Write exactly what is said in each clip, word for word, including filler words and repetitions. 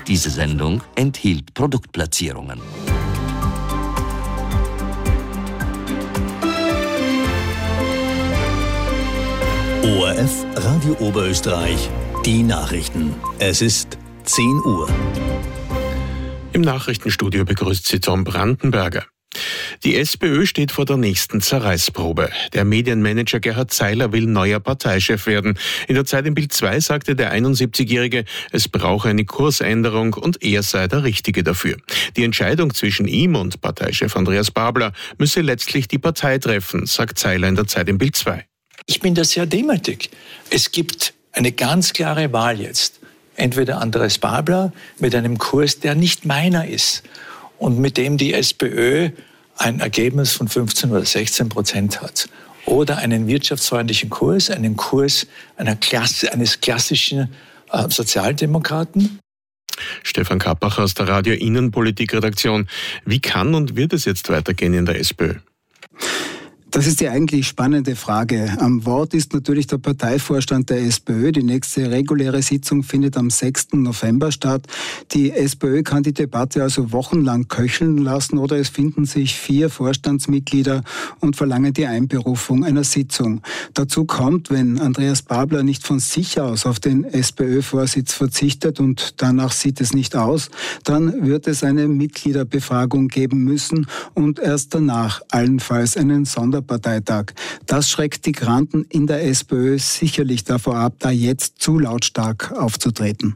Diese Sendung enthielt Produktplatzierungen. O R F Radio Oberösterreich, die Nachrichten. Es ist zehn Uhr. Im Nachrichtenstudio begrüßt sie Tom Brandenberger. Die SPÖ steht vor der nächsten Zerreißprobe. Der Medienmanager Gerhard Zeiler will neuer Parteichef werden. In der Zeit im Bild zwei sagte der einundsiebzigjährige, es brauche eine Kursänderung und er sei der Richtige dafür. Die Entscheidung zwischen ihm und Parteichef Andreas Babler müsse letztlich die Partei treffen, sagt Zeiler in der Zeit im Bild zwei. Ich bin da sehr demütig. Es gibt eine ganz klare Wahl jetzt. Entweder Andreas Babler mit einem Kurs, der nicht meiner ist und mit dem die SPÖ ein Ergebnis von fünfzehn oder sechzehn Prozent hat. Oder einen wirtschaftsfreundlichen Kurs, einen Kurs einer Klasse, eines klassischen äh, Sozialdemokraten. Stefan Kappacher aus der Radio Innenpolitik-Redaktion. Wie kann und wird es jetzt weitergehen in der SPÖ? Das ist die eigentlich spannende Frage. Am Wort ist natürlich der Parteivorstand der SPÖ. Die nächste reguläre Sitzung findet am sechsten November statt. Die SPÖ kann die Debatte also wochenlang köcheln lassen oder es finden sich vier Vorstandsmitglieder und verlangen die Einberufung einer Sitzung. Dazu kommt, wenn Andreas Babler nicht von sich aus auf den SPÖ-Vorsitz verzichtet und danach sieht es nicht aus, dann wird es eine Mitgliederbefragung geben müssen und erst danach allenfalls einen Sonderparteitag. Das schreckt die Granden in der SPÖ sicherlich davor ab, da jetzt zu lautstark aufzutreten.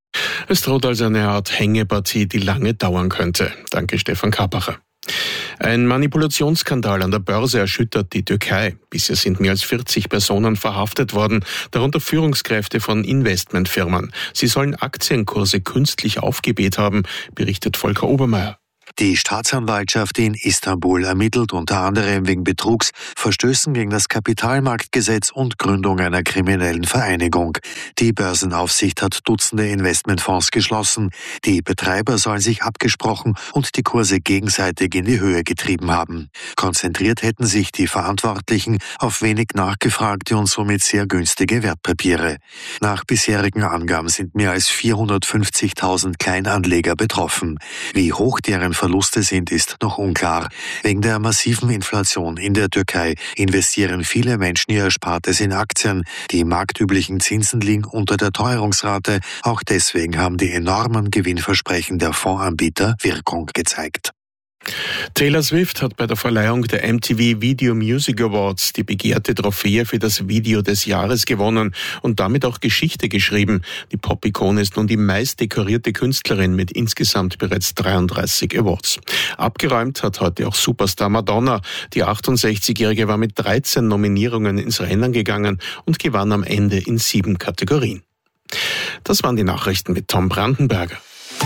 Es droht also eine Art Hängepartie, die lange dauern könnte. Danke, Stefan Kappacher. Ein Manipulationsskandal an der Börse erschüttert die Türkei. Bisher sind mehr als vierzig Personen verhaftet worden, darunter Führungskräfte von Investmentfirmen. Sie sollen Aktienkurse künstlich aufgebläht haben, berichtet Volker Obermeier. Die Staatsanwaltschaft in Istanbul ermittelt unter anderem wegen Betrugs, Verstößen gegen das Kapitalmarktgesetz und Gründung einer kriminellen Vereinigung. Die Börsenaufsicht hat Dutzende Investmentfonds geschlossen. Die Betreiber sollen sich abgesprochen und die Kurse gegenseitig in die Höhe getrieben haben. Konzentriert hätten sich die Verantwortlichen auf wenig nachgefragte und somit sehr günstige Wertpapiere. Nach bisherigen Angaben sind mehr als vierhundertfünfzigtausend Kleinanleger betroffen. Wie hoch deren Verluste sind, ist noch unklar. Wegen der massiven Inflation in der Türkei investieren viele Menschen ihr Erspartes in Aktien. Die marktüblichen Zinsen liegen unter der Teuerungsrate. Auch deswegen haben die enormen Gewinnversprechen der Fondsanbieter Wirkung gezeigt. Taylor Swift hat bei der Verleihung der M T V Video Music Awards die begehrte Trophäe für das Video des Jahres gewonnen und damit auch Geschichte geschrieben. Die Pop-Ikone ist nun die meist dekorierte Künstlerin mit insgesamt bereits dreiunddreißig Awards. Abgeräumt hat heute auch Superstar Madonna. Die achtundsechzigjährige war mit dreizehn Nominierungen ins Rennen gegangen und gewann am Ende in sieben Kategorien. Das waren die Nachrichten mit Tom Brandenberger.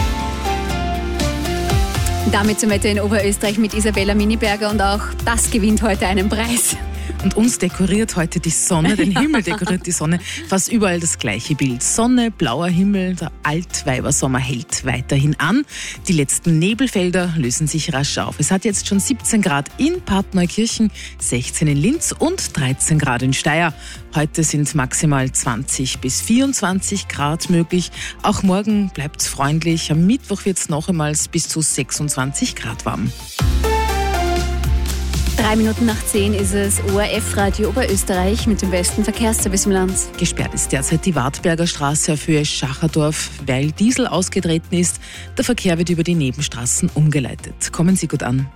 Damit zum Wetter in Oberösterreich mit Isabella Miniberger und auch das gewinnt heute einen Preis. Und uns dekoriert heute die Sonne, den Himmel dekoriert die Sonne, fast überall das gleiche Bild. Sonne, blauer Himmel, der Altweibersommer hält weiterhin an. Die letzten Nebelfelder lösen sich rasch auf. Es hat jetzt schon siebzehn Grad in Parteneukirchen, sechzehn in Linz und dreizehn Grad in Steyr. Heute sind maximal zwanzig bis vierundzwanzig Grad möglich. Auch morgen bleibt es freundlich. Am Mittwoch wird es noch einmal bis zu sechsundzwanzig Grad warm. Drei Minuten nach zehn ist es O R F Radio Oberösterreich mit dem besten Verkehrsservice im Land. Gesperrt ist derzeit die Wartberger Straße auf Höhe Schacherdorf, weil Diesel ausgetreten ist. Der Verkehr wird über die Nebenstraßen umgeleitet. Kommen Sie gut an.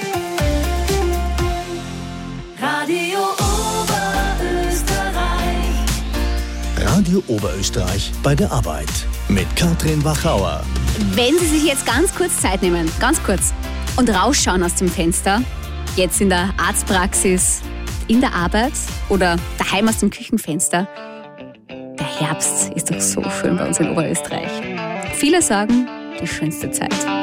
Radio Oberösterreich. Radio Oberösterreich bei der Arbeit mit Katrin Wachauer. Wenn Sie sich jetzt ganz kurz Zeit nehmen, ganz kurz, und rausschauen aus dem Fenster, jetzt in der Arztpraxis, in der Arbeit oder daheim aus dem Küchenfenster. Der Herbst ist doch so schön bei uns in Oberösterreich. Viele sagen, die schönste Zeit.